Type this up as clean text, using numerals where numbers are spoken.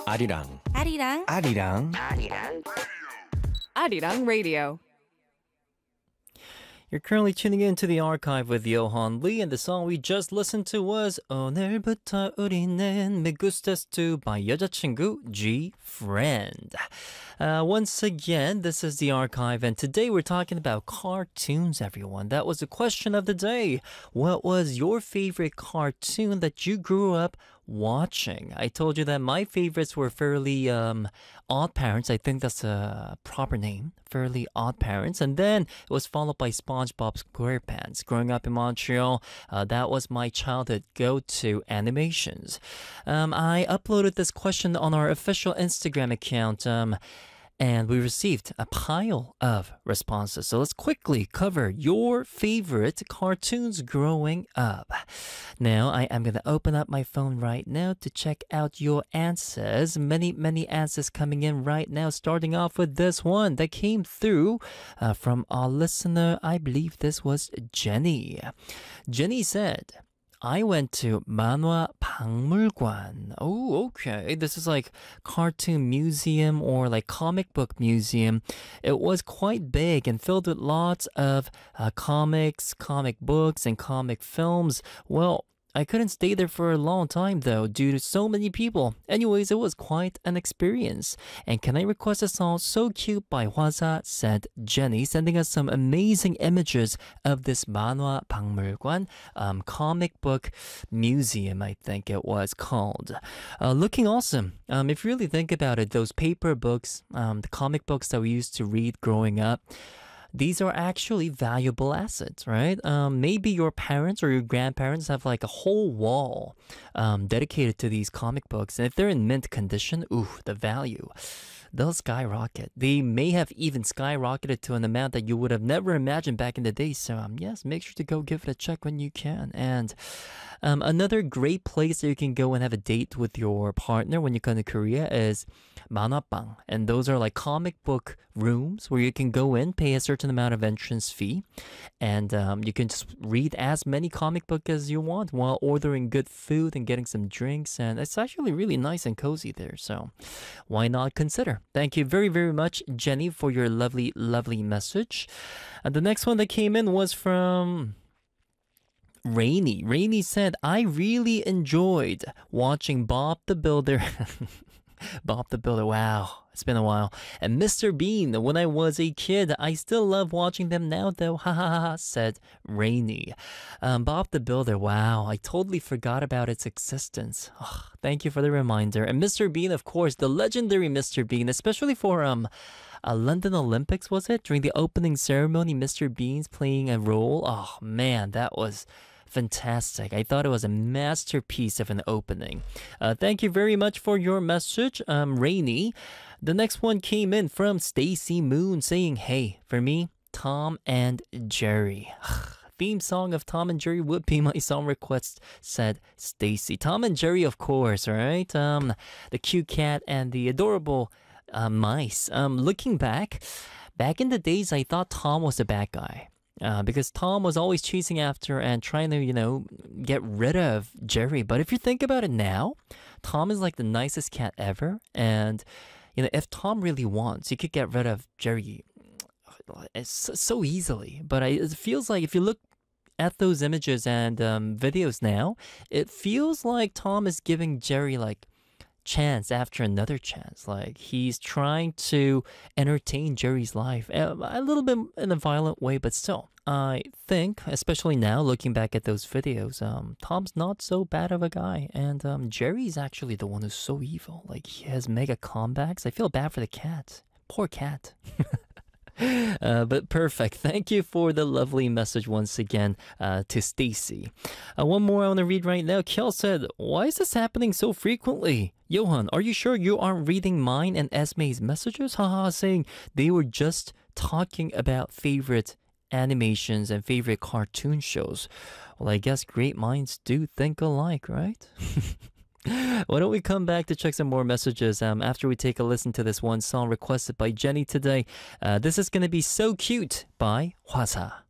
아리랑 아리랑 아리랑 Arirang Radio. You're currently tuning in to the archive with Johan Lee, and the song we just listened to was 오늘부터 우리는 Me Gustas To by 여자친구 G Friend. Once again, this is the archive, and today we're talking about cartoons, everyone. That was the question of the day. What was your favorite cartoon that you grew up watching? I told you that my favorites were Fairly Odd Parents. I think that's a proper name. Fairly Odd Parents. And then it was followed by SpongeBob SquarePants. Growing up in Montreal, that was my childhood go-to animations. I uploaded this question on our official Instagram account. And we received a pile of responses. So let's quickly cover your favorite cartoons growing up. Now, I am going to open up my phone right now to check out your answers. Many answers coming in right now, starting off with this one that came through from our listener. I believe this was Jenny. Jenny said, I went to 만화 박물관. Oh, okay. This is like cartoon museum or like comic book museum. It was quite big and filled with lots of comics, comic books, and comic films. Well, I couldn't stay there for a long time though due to so many people. Anyways, it was quite an experience. And can I request a song So Cute by Hwaza, said Jenny, sending us some amazing images of this 만화 박물관, comic book museum, I think it was called. Looking awesome. If you really think about it, those paper books, the comic books that we used to read growing up, these are actually valuable assets, right? Maybe your parents or your grandparents have like a whole wall dedicated to these comic books. And if they're in mint condition, the value, they'll skyrocket. They may have even skyrocketed to an amount that you would have never imagined back in the day. So yes, make sure to go give it a check when you can. And another great place that you can go and have a date with your partner when you come to Korea is 만화방. And those are like comic book rooms where you can go in, pay a certain amount of entrance fee, and you can just read as many comic books as you want while ordering good food and getting some drinks. And it's actually really nice and cozy there. So why not consider? Thank you very much, Jenny, for your lovely message. And the next one that came in was from Rainy. Rainy said, I really enjoyed watching Bob the Builder. Bob the Builder, wow, it's been a while. And Mr. Bean, when I was a kid, I still love watching them now though, ha ha ha, said Rainy. Bob the Builder, wow, I totally forgot about its existence. Oh, thank you for the reminder. And Mr. Bean, of course, the legendary Mr. Bean, especially for London Olympics, was it? During the opening ceremony, Mr. Bean's playing a role. Oh man, that was fantastic. I thought it was a masterpiece of an opening. Thank you very much for your message, Rainy. The next one came in from Stacy Moon saying, hey, for me, Tom and Jerry. Theme song of Tom and Jerry would be my song request, said Stacy. Tom and Jerry, of course, right? The cute cat and the adorable mice. Looking back in the days, I thought Tom was the bad guy. Because Tom was always chasing after and trying to, get rid of Jerry. But if you think about it now, Tom is like the nicest cat ever. And, if Tom really wants, he could get rid of Jerry so easily. But it feels like if you look at those images and videos now, it feels like Tom is giving Jerry like chance after another chance. Like he's trying to entertain Jerry's life a little bit in a violent way, but still I think, especially now looking back at those videos, Tom's not so bad of a guy, and Jerry's actually the one who's so evil. Like he has mega comebacks. I feel bad for the cat, poor cat. But perfect. Thank you for the lovely message once again to Stacy. One more I want to read right now. Kjell said, why is this happening so frequently? Johan, are you sure you aren't reading mine and Esme's messages? Haha, saying they were just talking about favorite animations and favorite cartoon shows. Well, I guess great minds do think alike, right? Why don't we come back to check some more messages after we take a listen to this one song requested by Jenny today. This is going to be So Cute by Hwaza.